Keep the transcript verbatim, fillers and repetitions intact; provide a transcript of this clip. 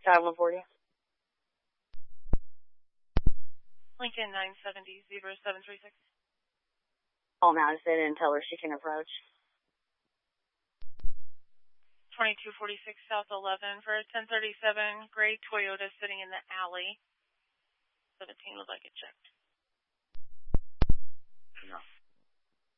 Dial one for you. Lincoln nine seventy, zero seven three six. Call Madison and tell her she can approach. twenty-two forty-six South eleven for a ten thirty-seven gray Toyota sitting in the alley. seventeen would like it checked. No.